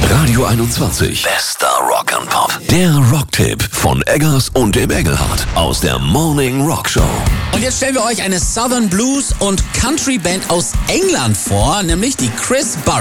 Radio 21. Bester Rock and Pop. Der Rocktipp von Eggers und dem Engelhardt aus der Morning Rock Show. Und jetzt stellen wir euch eine Southern Blues und Country Band aus England vor, nämlich die Chris Burrell.